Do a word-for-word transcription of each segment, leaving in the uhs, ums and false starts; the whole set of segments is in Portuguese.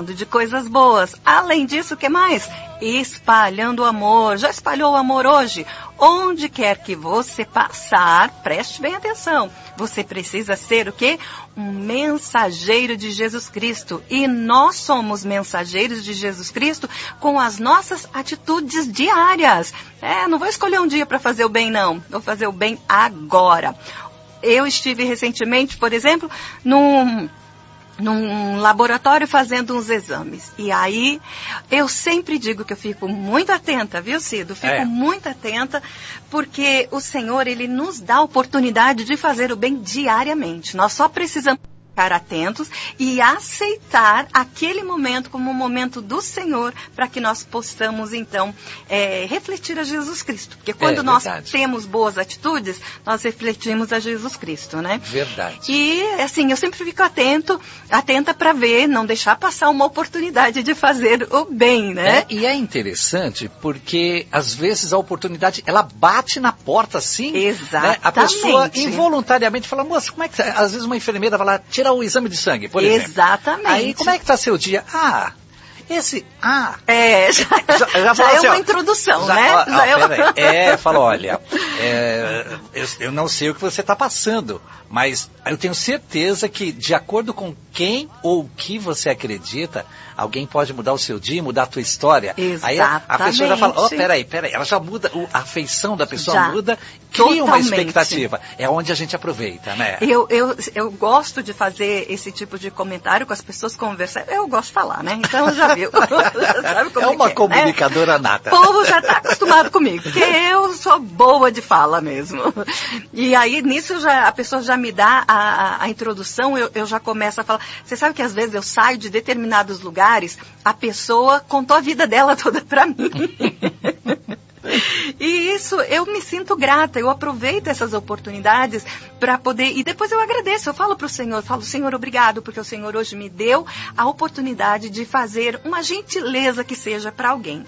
falando de coisas boas. Além disso, o que mais? Espalhando o amor. Já espalhou o amor hoje? Onde quer que você passar, preste bem atenção. Você precisa ser o quê? Um mensageiro de Jesus Cristo. E nós somos mensageiros de Jesus Cristo com as nossas atitudes diárias. É, não vou escolher um dia para fazer o bem, não. Vou fazer o bem agora. Eu estive recentemente, por exemplo, num... num laboratório fazendo uns exames. E aí, eu sempre digo que eu fico muito atenta, viu, Cido? Fico é. muito atenta, porque o Senhor, Ele nos dá a oportunidade de fazer o bem diariamente. Nós só precisamos ficar atentos e aceitar aquele momento como um momento do Senhor, para que nós possamos, então, é, refletir a Jesus Cristo. Porque quando é, nós temos boas atitudes, nós refletimos a Jesus Cristo, né? Verdade. E, assim, eu sempre fico atento, atenta para ver, não deixar passar uma oportunidade de fazer o bem, né? É, e é interessante, porque, às vezes, a oportunidade, ela bate na porta, assim. Exatamente. Né? A pessoa, involuntariamente, fala, moça, como é que... Às vezes, uma enfermeira vai lá, tira o exame de sangue, por exemplo. Exatamente. Aí, como é que está seu dia? Ah, esse... Ah... É, já, já, já, já é assim, uma ó, introdução, já, né? Ó, já ó, pera aí. É, fala, olha, é, eu, eu não sei o que você está passando, mas eu tenho certeza que, de acordo com quem ou o que você acredita, alguém pode mudar o seu dia, mudar a tua história. Exatamente. Aí a, a pessoa já fala, ó, oh, peraí, peraí, ela já muda, a afeição da pessoa já. muda, cria Totalmente. uma expectativa. É onde a gente aproveita, né? Eu, eu, eu gosto de fazer esse tipo de comentário com as pessoas, conversar. Eu gosto de falar, né? Então já viu. Sabe como é uma é, comunicadora né? nata. O povo já está acostumado comigo, porque eu sou boa de fala mesmo. E aí, nisso, já, a pessoa já me dá a, a, a introdução, eu, eu já começo a falar. Você sabe que às vezes eu saio de determinados lugares, a pessoa contou a vida dela toda para mim. E isso, eu me sinto grata, eu aproveito essas oportunidades para poder, e depois eu agradeço, eu falo para o Senhor, eu falo, Senhor, obrigado, porque o Senhor hoje me deu a oportunidade de fazer uma gentileza que seja para alguém.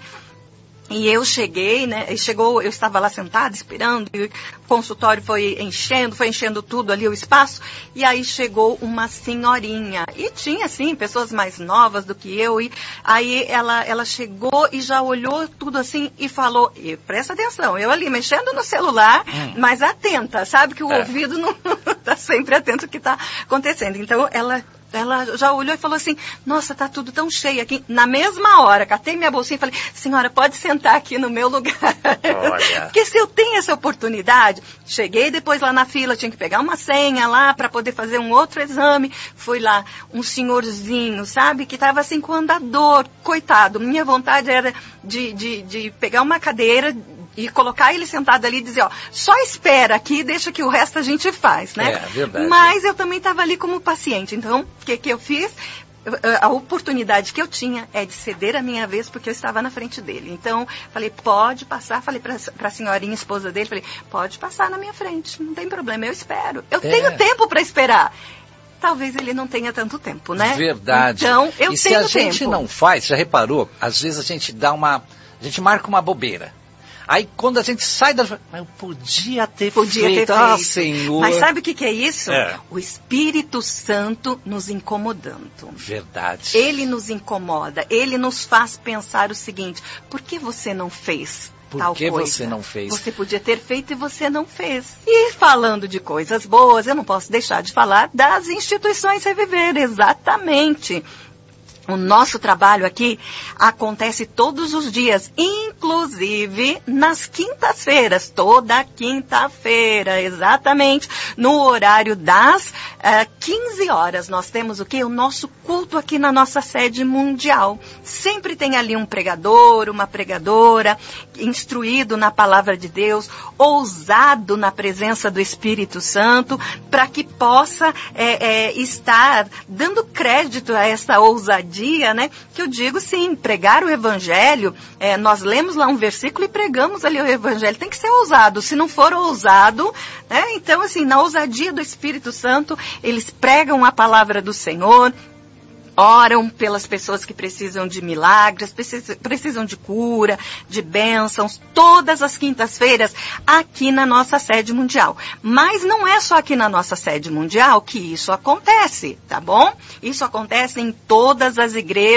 E eu cheguei, né, chegou, eu estava lá sentada esperando, e o consultório foi enchendo, foi enchendo tudo ali o espaço, e aí chegou uma senhorinha, e tinha, assim, pessoas mais novas do que eu, e aí ela, ela chegou e já olhou tudo assim e falou, e presta atenção, eu ali mexendo no celular, hum. mas atenta, sabe que o é. ouvido não está sempre atento ao que está acontecendo. Então ela... Ela já olhou e falou assim, nossa, tá tudo tão cheio aqui. Na mesma hora, catei minha bolsinha e falei, senhora, pode sentar aqui no meu lugar. Olha. Porque se eu tenho essa oportunidade, cheguei depois lá na fila, tinha que pegar uma senha lá para poder fazer um outro exame. Fui lá, um senhorzinho, sabe, que estava assim com andador, coitado. Minha vontade era de, de, de pegar uma cadeira e colocar ele sentado ali e dizer, ó, só espera aqui, deixa que o resto a gente faz, né? É, verdade. Mas eu também estava ali como paciente, então, o que, que eu fiz? A oportunidade que eu tinha é de ceder a minha vez, porque eu estava na frente dele. Então, falei, pode passar, falei para a senhorinha, esposa dele, falei, pode passar na minha frente, não tem problema, eu espero. Eu é. tenho tempo para esperar. Talvez ele não tenha tanto tempo, né? Verdade. Então, eu e tenho se a gente tempo. não faz, já reparou, às vezes a gente dá uma, a gente marca uma bobeira. Aí quando a gente sai da... Mas eu podia ter podia feito. Ter Ah, feito. Senhor. Mas sabe o que, que é isso? É. O Espírito Santo nos incomodando. Verdade. Ele nos incomoda. Ele nos faz pensar o seguinte, por que você não fez Por tal que coisa? você não fez? Você podia ter feito e você não fez. E falando de coisas boas, eu não posso deixar de falar das instituições Reviver. Exatamente. O nosso trabalho aqui acontece todos os dias, inclusive nas quintas-feiras, toda quinta-feira, exatamente, no horário das uh, quinze horas. Nós temos o quê? O nosso culto aqui na nossa sede mundial. Sempre tem ali um pregador, uma pregadora, instruído na palavra de Deus, ousado na presença do Espírito Santo, para que possa é, é, estar dando crédito a essa ousadia. Dia, né? Que eu digo sim, pregar o evangelho, é, nós lemos lá um versículo e pregamos ali o evangelho, tem que ser ousado, se não for ousado, né? Então assim, na ousadia do Espírito Santo, eles pregam a palavra do Senhor, oram pelas pessoas que precisam de milagres, precisam de cura, de bênçãos, todas as quintas-feiras aqui na nossa sede mundial. Mas não é só aqui na nossa sede mundial que isso acontece, tá bom? Isso acontece em todas as igrejas.